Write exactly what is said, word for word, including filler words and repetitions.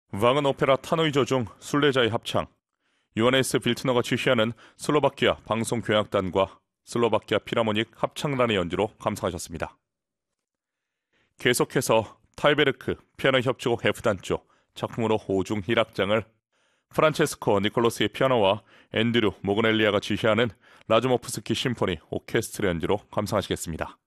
왕은 오페라 타노이조 중 순례자의 합창, 요하네스 빌트너가 지휘하는 슬로바키아 방송교향악단과 슬로바키아 필하모닉 합창단의 연주로 감상하셨습니다. 계속해서 탈베르크 피아노 협주곡 F단조 작품으로 오중 일 악장을 프란체스코 니콜로스의 피아노와 앤드류 모그넬리아가 지휘하는 라즈모프스키 심포니 오케스트라 연주로 감상하시겠습니다.